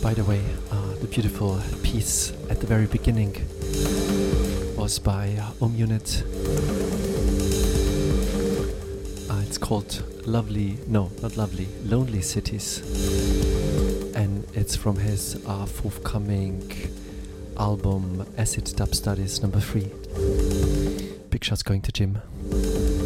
By the way, the beautiful piece at the very beginning was by Unit. It's called Lonely Cities. And it's from his forthcoming album Acid Dub Studies #3. Big shots going to Jim.